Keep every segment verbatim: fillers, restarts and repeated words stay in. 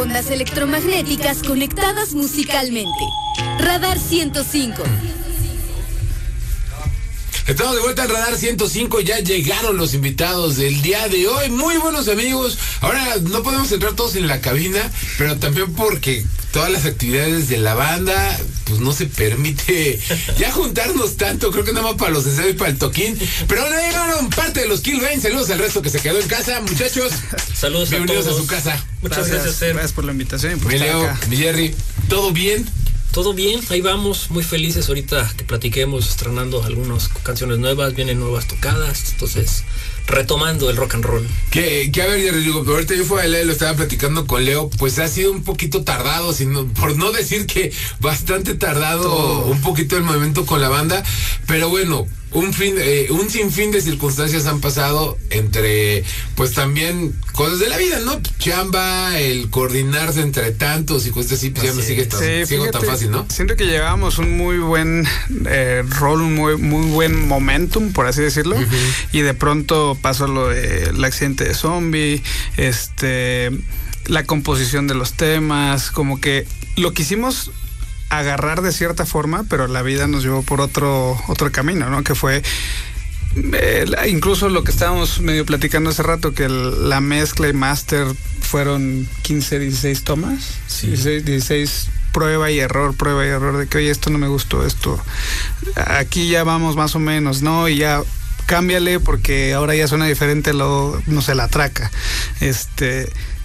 ondas electromagnéticas conectadas musicalmente. Radar ciento cinco. Estamos de vuelta al Radar ciento cinco, ya llegaron los invitados del día de hoy, muy buenos amigos. Ahora no podemos entrar todos en la cabina, pero también porque todas las actividades de la banda, pues no se permite ya juntarnos tanto, creo que nada más para los ensayos y para el toquín. Pero ahora llegaron parte de los Kill Bane, saludos al resto que se quedó en casa, muchachos. Saludos bienvenidos a todos. A su casa. Muchas gracias, gracias, gracias por la invitación y por Mi estar Leo, acá. mi Jerry, ¿todo bien? Todo bien, ahí vamos, muy felices ahorita que platiquemos, estrenando algunas canciones nuevas, vienen nuevas tocadas, entonces retomando el rock and roll. Que, que a ver, Jerry, digo, pero ahorita yo fui a Leo, lo estaba platicando con Leo, pues ha sido un poquito tardado, sino, por no decir que bastante tardado, Todo. un poquito el movimiento con la banda, pero bueno, un fin, eh, un sinfín de circunstancias han pasado entre, pues también cosas de la vida, ¿no? Chamba, el coordinarse entre tantos y cosas así, pues ya no sigue tan, sí, sigo fíjate, tan fácil, ¿no? Siento que llevábamos un muy buen eh, rol, un muy, muy buen momentum, por así decirlo, uh-huh. y de pronto pasó lo del accidente de Zombie, este, la composición de los temas, como que lo quisimos agarrar de cierta forma, pero la vida nos llevó por otro otro camino, ¿no? Que fue eh, incluso lo que estábamos medio platicando hace rato, que el, la mezcla y master fueron quince, dieciséis tomas, sí. dieciséis, dieciséis prueba y error, prueba y error, de que oye, esto no me gustó, esto aquí ya vamos más o menos, ¿no? Y ya cámbiale porque ahora ya suena diferente, lo, no sé, la traca. Este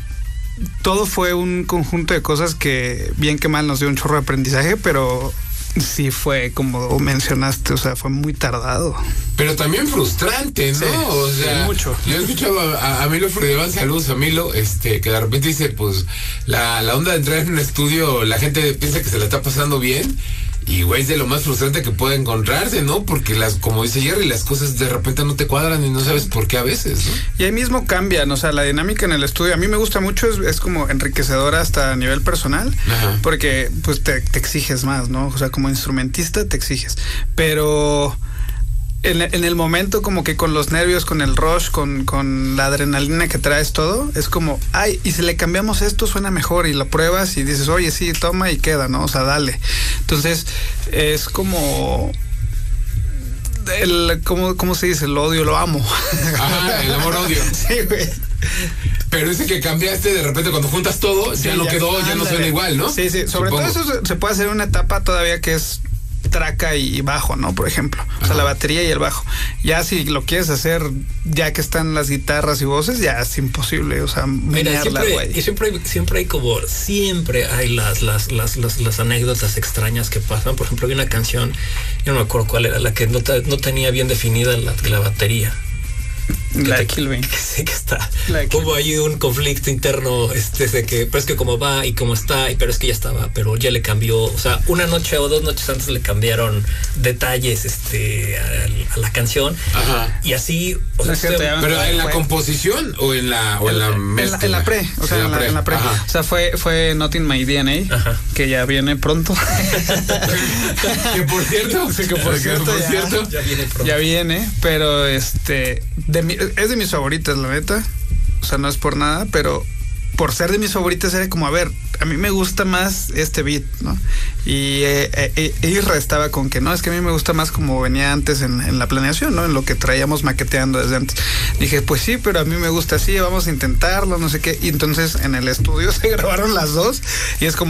todo fue un conjunto de cosas que bien que mal nos dio un chorro de aprendizaje, pero sí fue como mencionaste, o sea, fue muy tardado. Pero también frustrante, ¿no? Sí, o sea, sí, mucho. Yo he escuchado a, a Milo Fredivan, saludos a Milo, este, que de repente dice, pues, la, la onda de entrar en un estudio, la gente piensa que se la está pasando bien. Y güey, es de lo más frustrante que puede encontrarse, ¿no? Porque las, como dice Jerry, las cosas de repente no te cuadran y no sabes por qué a veces, ¿no? Y ahí mismo cambian, o sea, la dinámica en el estudio, a mí me gusta mucho, es, es como enriquecedora hasta a nivel personal, Ajá. porque pues te, te exiges más, ¿no? O sea, como instrumentista te exiges, pero en, en el momento como que con los nervios, con el rush, con, con la adrenalina que traes todo, es como, ay, y si le cambiamos esto suena mejor y lo pruebas y dices, oye, sí, toma y queda, ¿no? O sea, dale. Entonces, es como... El, ¿cómo, ¿Cómo se dice? El odio, lo amo. Ajá, el amor-odio. Sí, güey. Pero ese que cambiaste de repente cuando juntas todo, sí, ya no ya, quedó, ándale. Ya no suena igual, ¿no? Sí, sí, sobre Supongo. todo eso se, se puede hacer una etapa todavía que es traca y bajo, ¿no? Por ejemplo, o sea, Ajá. la batería y el bajo. Ya si lo quieres hacer, ya que están las guitarras y voces, ya es imposible, o sea, mira, siempre, y siempre hay, siempre hay como, siempre hay las, las, las, las, las anécdotas extrañas que pasan. Por ejemplo, hay una canción, yo no me acuerdo cuál era, la que no, te, no tenía bien definida la, la batería. La de Kill Bane. Que sé que está. Hubo ahí un conflicto interno, este, de que, pero es que como va y como está, y pero es que ya estaba, pero ya le cambió, o sea, una noche o dos noches antes le cambiaron detalles, este, a, a la canción. Ajá. Y así, o sea, usted, pero en la fue, composición o en la, o en la mezcla. En la, en la pre, o sea, en la, en la pre. O sea, fue, fue Not in My D N A, Ajá. que ya viene pronto. que por cierto, sí, que por cierto, por ya, cierto, ya viene pronto. Ya viene, pero este, de mi, es de mis favoritas, la neta. O sea, no es por nada, pero por ser de mis favoritas era como, a ver, a mí me gusta más este beat, ¿no? Y eh, eh, Isra estaba con que no, es que a mí me gusta más como venía antes en, en la planeación, ¿no? En lo que traíamos maqueteando desde antes. Dije, pues sí, pero a mí me gusta así, vamos a intentarlo, no sé qué. Y entonces en el estudio se grabaron las dos y es como